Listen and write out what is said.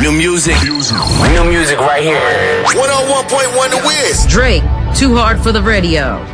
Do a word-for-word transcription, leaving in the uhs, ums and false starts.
New music. New music right here. one oh one point one The Wiz. Drake, Too Hard for the Radio.